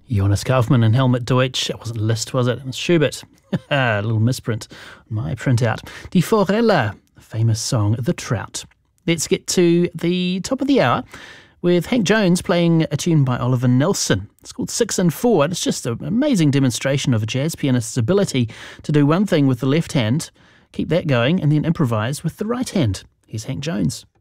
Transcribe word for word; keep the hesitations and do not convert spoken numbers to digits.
Jonas Kaufmann and Helmut Deutsch. It wasn't Liszt, was it? It was Schubert. A little misprint on my printout. Die Forelle, the famous song The Trout. Let's get to the top of the hour with Hank Jones playing a tune by Oliver Nelson. It's called Six and Four, and it's just an amazing demonstration of a jazz pianist's ability to do one thing with the left hand, keep that going, and then improvise with the right hand. Here's Hank Jones.